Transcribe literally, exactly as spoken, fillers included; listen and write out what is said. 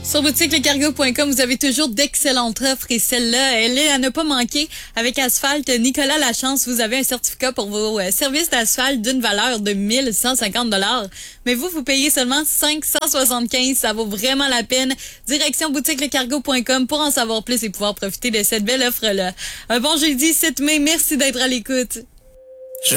Sur boutique le cargo point com, vous avez toujours d'excellentes offres et celle-là, elle est à ne pas manquer. Avec Asphalt Nicolas Lachance, vous avez un certificat pour vos euh, services d'asphalte d'une valeur de mille cent cinquante dollars. Mais vous, vous payez seulement cinq cent soixante-quinze. Ça vaut vraiment la peine. Direction boutique le cargo point com pour en savoir plus et pouvoir profiter de cette belle offre-là. Un bon jeudi sept mai. Merci d'être à l'écoute.